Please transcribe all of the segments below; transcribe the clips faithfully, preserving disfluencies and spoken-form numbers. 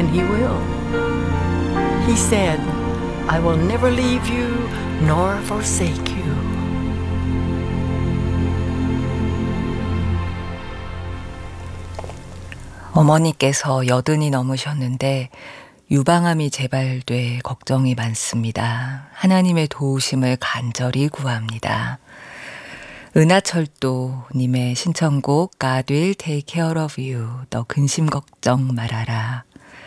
and He will. He said, I will never leave you nor forsake you. 어머니께서 여든이 넘으셨는데 유방암이 재발돼 걱정이 많습니다. 하나님의 도우심을 간절히 구합니다. 은하철도님의 신청곡 God will take care of you. 너 근심 걱정 말아라.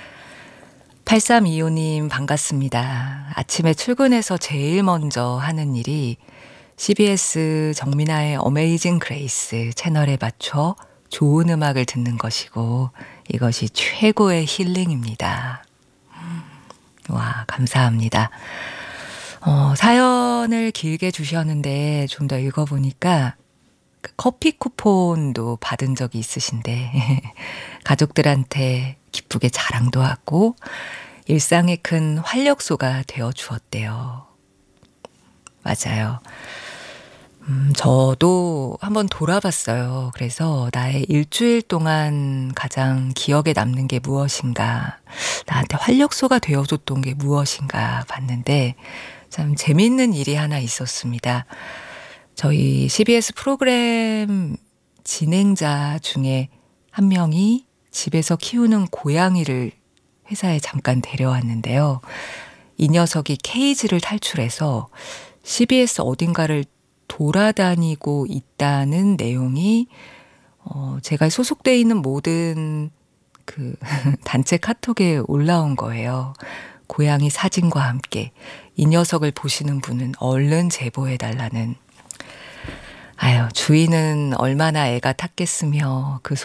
팔삼이오님 반갑습니다. 아침에 출근해서 제일 먼저 하는 일이 씨비에스 정민아의 어메이징 그레이스 채널에 맞춰 좋은 음악을 듣는 것이고 이것이 최고의 힐링입니다. 와, 감사합니다. 어, 사연을 길게 주셨는데 좀 더 읽어보니까 그 커피 쿠폰도 받은 적이 있으신데 가족들한테 기쁘게 자랑도 하고 일상의 큰 활력소가 되어 주었대요. 맞아요. 음, 저도 한번 돌아봤어요. 그래서 나의 일주일 동안 가장 기억에 남는 게 무엇인가, 나한테 활력소가 되어줬던 게 무엇인가 봤는데 참 재미있는 일이 하나 있었습니다. 저희 씨비에스 프로그램 진행자 중에 한 명이 집에서 키우는 고양이를 회사에 잠깐 데려왔는데요. 이 녀석이 케이지를 탈출해서 씨비에스 어딘가를 돌아다니고 있다는 내용이 어, 제가 소속돼 있는 모든 그 단체 카톡에 올라온 거예요. 고양이 사진과 함께 이 녀석을 보시는 분은 얼른 제보해달라는. 아유, 주인은 얼마나 애가 탔겠으며 그